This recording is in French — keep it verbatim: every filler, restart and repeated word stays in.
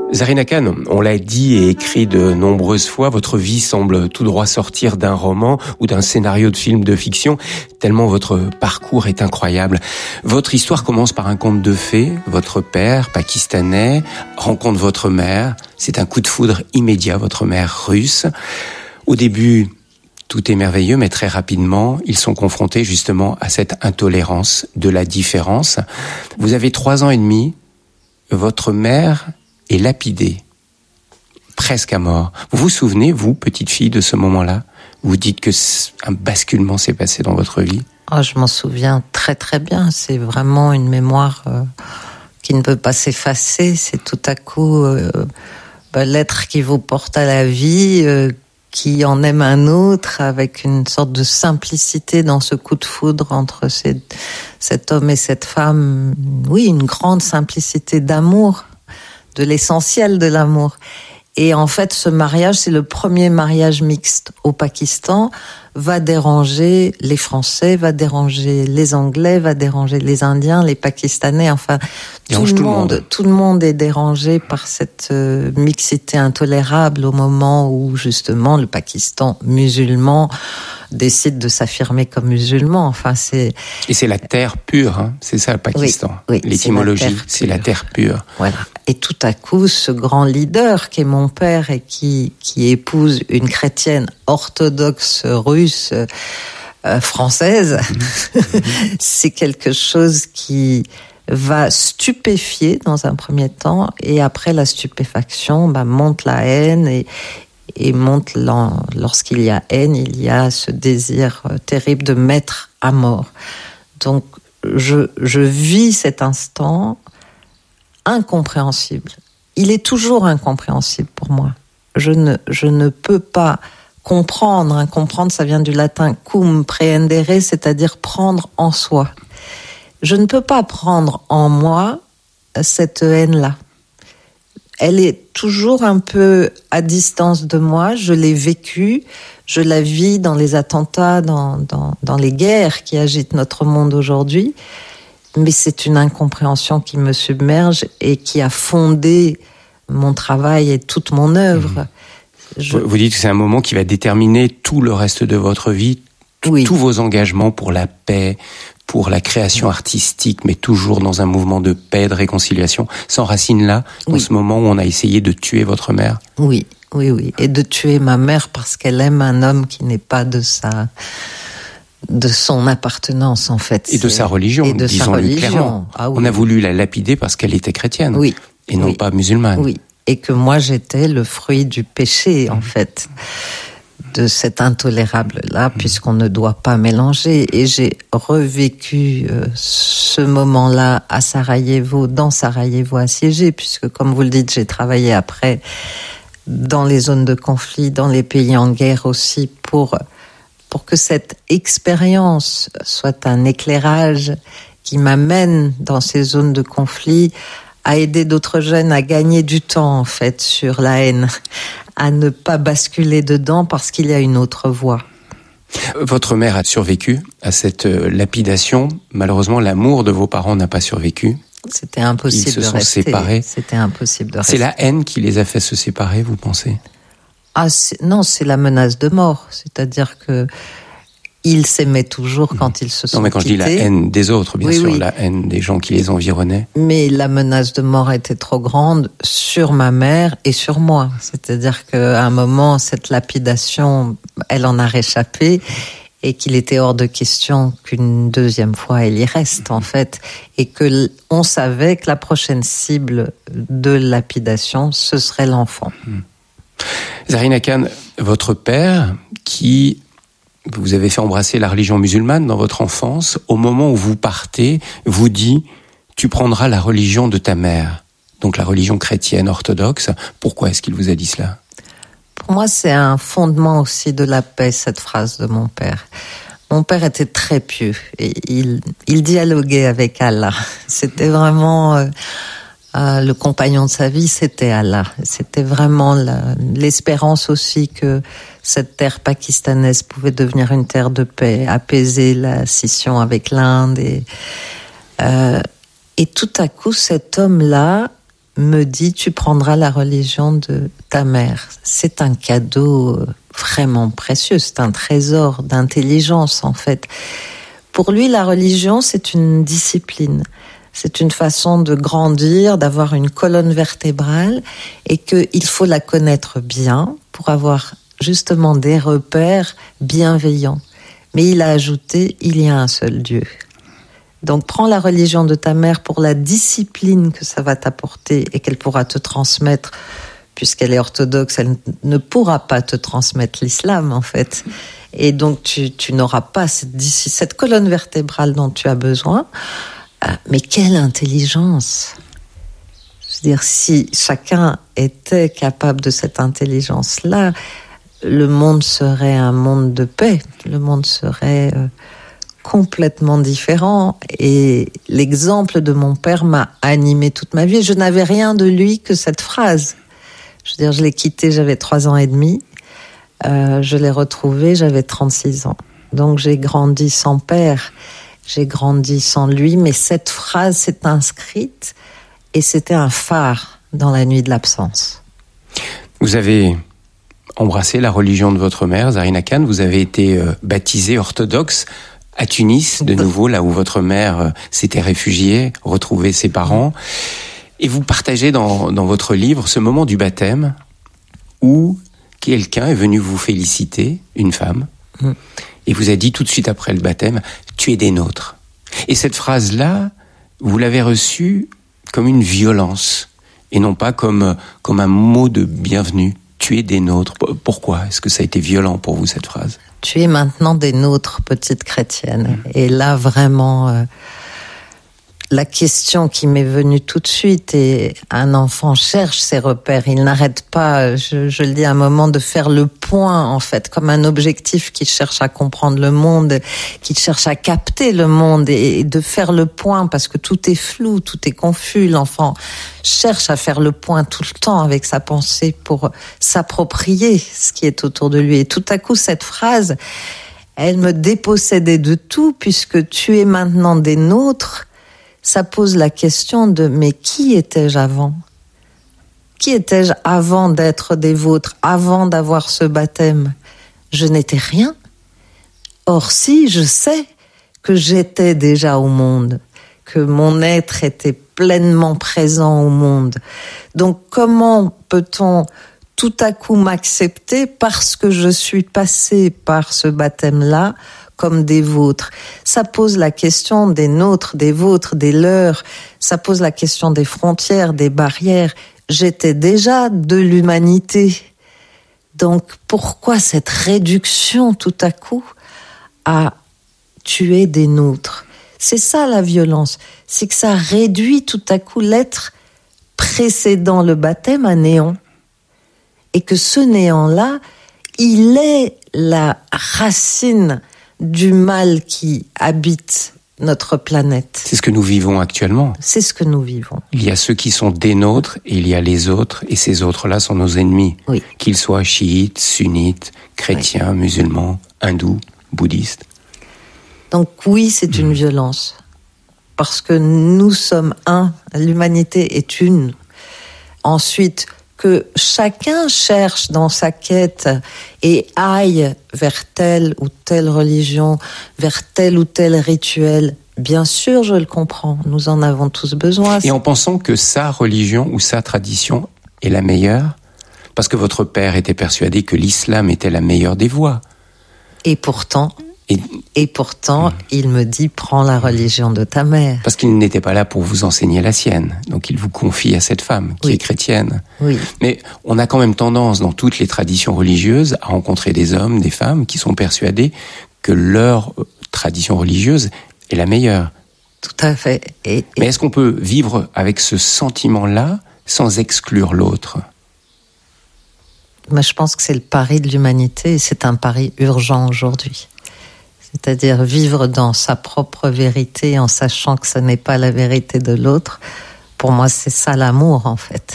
Zarina Khan, on l'a dit et écrit de nombreuses fois, votre vie semble tout droit sortir d'un roman ou d'un scénario de film de fiction, tellement votre parcours est incroyable. Votre histoire commence par un conte de fées. Votre père, pakistanais, rencontre votre mère. C'est un coup de foudre immédiat, votre mère russe. Au début, tout est merveilleux, mais très rapidement, ils sont confrontés justement à cette intolérance de la différence. Vous avez trois ans et demi, votre mère est lapidée, presque à mort. Vous vous souvenez, vous, petite fille, de ce moment-là? Vous dites que un basculement s'est passé dans votre vie? Oh, je m'en souviens très très bien. C'est vraiment une mémoire euh, qui ne peut pas s'effacer. C'est tout à coup euh, bah, l'être qui vous porte à la vie, euh, qui en aime un autre, avec une sorte de simplicité dans ce coup de foudre entre ces, cet homme et cette femme. Oui, une grande simplicité d'amour, de l'essentiel de l'amour. Et en fait, ce mariage, c'est le premier mariage mixte au Pakistan, va déranger les Français, va déranger les Anglais, va déranger les Indiens, les Pakistanais, enfin, tout le, tout, monde, le monde. tout le monde est dérangé par cette euh, mixité intolérable au moment où, justement, le Pakistan musulman décide de s'affirmer comme musulman. Enfin, c'est... Et c'est la terre pure, hein, c'est ça le Pakistan. Oui, oui, l'étymologie, c'est la terre pure. Voilà. Et tout à coup, ce grand leader qui est mon père et qui, qui épouse une chrétienne orthodoxe russe, euh, française, mmh. c'est quelque chose qui va stupéfier dans un premier temps, et après la stupéfaction, bah, monte la haine, et, et monte lorsqu'il y a haine, il y a ce désir terrible de mettre à mort. Donc, je, je vis cet instant incompréhensible. Il est toujours incompréhensible pour moi. Je ne, je ne peux pas comprendre. Hein. Comprendre, ça vient du latin cum prehendere, c'est-à-dire prendre en soi. Je ne peux pas prendre en moi cette haine-là. Elle est toujours un peu à distance de moi. Je l'ai vécue, je la vis dans les attentats, dans, dans, dans les guerres qui agitent notre monde aujourd'hui. Mais c'est une incompréhension qui me submerge et qui a fondé mon travail et toute mon œuvre. Mmh. Je... Vous dites que c'est un moment qui va déterminer tout le reste de votre vie, t- oui. tous vos engagements pour la paix, pour la création artistique, mais toujours dans un mouvement de paix, de réconciliation, s'enracine là, dans oui. ce moment où on a essayé de tuer votre mère. Oui, oui, oui. Et de tuer ma mère parce qu'elle aime un homme qui n'est pas de sa... de son appartenance, en fait. Et de sa religion, et de disons-le sa religion. clairement. Ah, oui. On a voulu la lapider parce qu'elle était chrétienne. Oui. Et non oui. pas musulmane. Oui. Et que moi, j'étais le fruit du péché, en mmh. fait, de cet intolérable-là, mmh. puisqu'on ne doit pas mélanger. Et j'ai revécu euh, ce moment-là à Sarajevo, dans Sarajevo assiégé, puisque, comme vous le dites, j'ai travaillé après dans les zones de conflit, dans les pays en guerre aussi, pour... pour que cette expérience soit un éclairage qui m'amène dans ces zones de conflit, à aider d'autres jeunes à gagner du temps, en fait, sur la haine, à ne pas basculer dedans parce qu'il y a une autre voie. Votre mère a survécu à cette lapidation. Malheureusement, l'amour de vos parents n'a pas survécu. C'était impossible Ils se de sont rester. séparés. C'était impossible de rester. C'est la haine qui les a fait se séparer, vous pensez ? Ah, c'est, non, c'est la menace de mort. C'est-à-dire que ils s'aimaient toujours quand ils se sont quittés. Non, mais quand quittés. je dis la haine des autres, bien oui, sûr, oui. la haine des gens qui les environnaient. Mais la menace de mort était trop grande sur ma mère et sur moi. C'est-à-dire qu'à un moment, cette lapidation, elle en a réchappé, et qu'il était hors de question qu'une deuxième fois elle y reste, en fait. Et que on savait que la prochaine cible de lapidation, ce serait l'enfant. Mmh. Zarina Khan, votre père, qui vous avez fait embrasser la religion musulmane dans votre enfance, au moment où vous partez, vous dit « tu prendras la religion de ta mère », donc la religion chrétienne orthodoxe. Pourquoi est-ce qu'il vous a dit cela ? Pour moi, c'est un fondement aussi de la paix, cette phrase de mon père. Mon père était très pieux et il, il dialoguait avec Allah. C'était vraiment... Euh, Euh, le compagnon de sa vie, c'était Allah. C'était vraiment la, l'espérance aussi que cette terre pakistanaise pouvait devenir une terre de paix, apaiser la scission avec l'Inde. Et, euh, et tout à coup, cet homme-là me dit, tu prendras la religion de ta mère. C'est un cadeau vraiment précieux, c'est un trésor d'intelligence en fait. Pour lui, la religion, c'est une discipline. C'est une façon de grandir, d'avoir une colonne vertébrale et qu'il faut la connaître bien pour avoir justement des repères bienveillants. Mais il a ajouté, il y a un seul Dieu. Donc prends la religion de ta mère pour la discipline que ça va t'apporter et qu'elle pourra te transmettre, puisqu'elle est orthodoxe, elle ne pourra pas te transmettre l'islam en fait. Et donc tu, tu n'auras pas cette, cette colonne vertébrale dont tu as besoin. Mais quelle intelligence! Je veux dire, si chacun était capable de cette intelligence-là, le monde serait un monde de paix, le monde serait euh, complètement différent. Et l'exemple de mon père m'a animé toute ma vie. Je n'avais rien de lui que cette phrase. Je veux dire, je l'ai quitté, j'avais trois ans et demi. Euh, je l'ai retrouvé, j'avais trente-six ans. Donc j'ai grandi sans père. J'ai grandi sans lui, mais cette phrase s'est inscrite et c'était un phare dans la nuit de l'absence. Vous avez embrassé la religion de votre mère, Zarina Khan. Vous avez été euh, baptisée orthodoxe à Tunis, de nouveau, là où votre mère euh, s'était réfugiée, retrouvait ses parents. Et vous partagez dans, dans votre livre ce moment du baptême où quelqu'un est venu vous féliciter, une femme, mm. et vous a dit tout de suite après le baptême, tu es des nôtres. Et cette phrase-là, vous l'avez reçue comme une violence, et non pas comme, comme un mot de bienvenue. Tu es des nôtres. Pourquoi est-ce que ça a été violent pour vous, cette phrase ? Tu es maintenant des nôtres, petite chrétienne. Mmh. Et là, vraiment, euh, la question qui m'est venue tout de suite, et un enfant cherche ses repères, il n'arrête pas, je, je le dis à un moment, de faire le point, en fait, comme un objectif qui cherche à comprendre le monde, qui cherche à capter le monde, et, et de faire le point, parce que tout est flou, tout est confus. L'enfant cherche à faire le point tout le temps avec sa pensée pour s'approprier ce qui est autour de lui. Et tout à coup, cette phrase, elle me dépossédait de tout, puisque tu es maintenant des nôtres. Ça pose la question de « mais qui étais-je avant ? Qui étais-je avant d'être des vôtres, avant d'avoir ce baptême ? Je n'étais rien. Or si, je sais que j'étais déjà au monde, que mon être était pleinement présent au monde. Donc comment peut-on tout à coup m'accepter parce que je suis passée par ce baptême-là comme des vôtres? Ça pose la question des nôtres, des vôtres, des leurs. Ça pose la question des frontières, des barrières. J'étais déjà de l'humanité. Donc pourquoi cette réduction tout à coup à tuer des nôtres? C'est ça la violence. C'est que ça réduit tout à coup l'être précédant le baptême à néant. Et que ce néant-là, il est la racine du mal qui habite notre planète. C'est ce que nous vivons actuellement. C'est ce que nous vivons. Il y a ceux qui sont des nôtres et il y a les autres, et ces autres-là sont nos ennemis. Oui. Qu'ils soient chiites, sunnites, chrétiens, oui. musulmans, hindous, bouddhistes. Donc oui, c'est mmh. une violence. Parce que nous sommes un, l'humanité est une. Ensuite, que chacun cherche dans sa quête et aille vers telle ou telle religion, vers tel ou tel rituel. Bien sûr, je le comprends, nous en avons tous besoin. Et en pensant que sa religion ou sa tradition est la meilleure, parce que votre père était persuadé que l'islam était la meilleure des voies. Et pourtant... Et, et pourtant, mmh. il me dit, prends la religion de ta mère. Parce qu'il n'était pas là pour vous enseigner la sienne. Donc il vous confie à cette femme qui oui. est chrétienne. Oui. Mais on a quand même tendance, dans toutes les traditions religieuses, à rencontrer des hommes, des femmes qui sont persuadés que leur tradition religieuse est la meilleure. Tout à fait. Et, et... Mais est-ce qu'on peut vivre avec ce sentiment-là sans exclure l'autre ? Mais je pense que c'est le pari de l'humanité et c'est un pari urgent aujourd'hui. C'est-à-dire vivre dans sa propre vérité en sachant que ce n'est pas la vérité de l'autre. Pour moi, c'est ça l'amour, en fait.